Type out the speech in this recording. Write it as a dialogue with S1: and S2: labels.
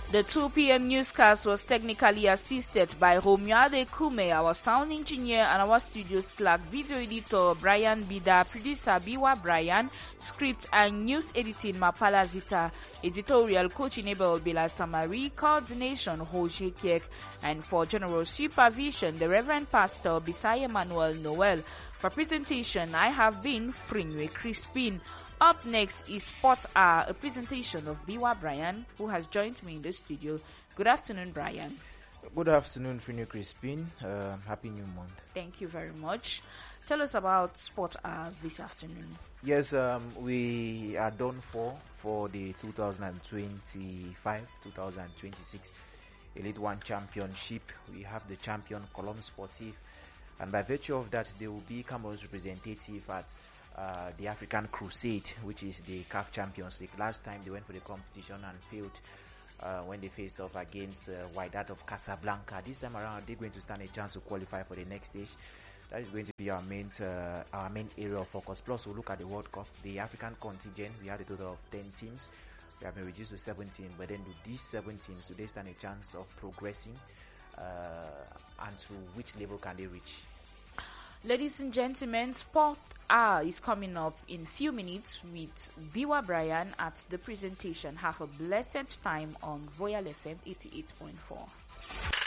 S1: The 2 p.m. newscast was technically assisted by Romuald Kume, our sound engineer, and our studios clerk, video editor Brian Bida, producer Biwa Brian, script and news editing Mapala Zita, editorial coaching Abel Bila Samari, coordination Roger Kiek, and for general supervision, the Reverend Pastor Bisai Emmanuel Noel. For presentation, I have been Frinwe Crispin. Up next is Sport Hour, a presentation of Biwa Brian, who has joined me in the studio. Good afternoon, Brian.
S2: Good afternoon, Frinwe Crispin. Happy New Month.
S1: Thank you very much. Tell us about Sport Hour this afternoon.
S2: Yes, we are done for the 2025-2026 Elite One Championship. We have the champion Colombe Sportif, and by virtue of that, they will be Cameroon's representative at the African Crusade, which is the CAF Champions League. Last time they went for the competition and failed when they faced off against Wydad of Casablanca. This time around, they're going to stand a chance to qualify for the next stage. That is going to be our main area of focus. Plus, we'll look at the World Cup, the African contingent. We had a total of 10 teams. We have been reduced to 17, but then with these 7 teams, do they stand a chance of progressing? And to which level can they reach?
S1: Ladies and gentlemen, Sport Hour is coming up in few minutes with Biwa Brian at the presentation. Have a blessed time on Royal FM 88.4.